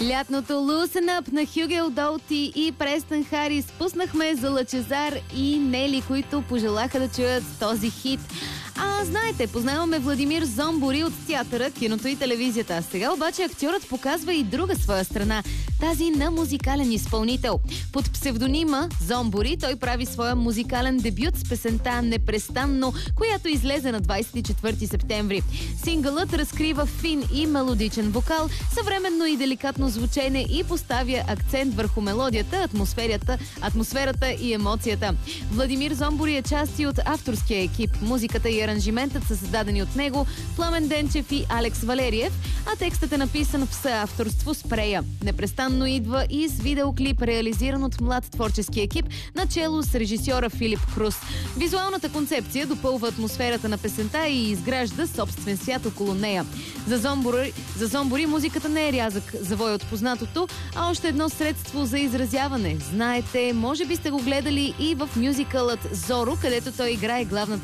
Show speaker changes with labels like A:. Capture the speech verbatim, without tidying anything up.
A: Лятното Loosen Up на Хюгел Долти и Престън Харис пуснахме за Лъчезар и Нели, които пожелаха да чуят този хит. А, знаете, познаваме Владимир Зомбори от театъра, киното и телевизията. Сега обаче актьорът показва и друга своя страна, тази на музикален изпълнител. Под псевдонима Зомбори той прави своя музикален дебют с песента "Непрестанно", която излезе на двадесет и четвърти септември. Сингълът разкрива фин и мелодичен вокал, съвременно и деликатно звучене и поставя акцент върху мелодията, атмосферата, атмосферата и емоцията. Владимир Зомбори е част и от авторския екип. Музиката и аранжиментът са създадени от него, Пламен Денчев и Алекс Валериев, а текстът е написан в съавторство с Прея. Непрестанно идва и с видеоклип, реализиран от млад творчески екип, начело с режисьора Филип Крус. Визуалната концепция допълва атмосферата на песента и изгражда собствен свят около нея. За Зомбори, за Зомбори музиката не е рязък завой от познатото, а още едно средство за изразяване. Знаете, може би сте го гледали и в мюзикълът "Зоро", където той играе главната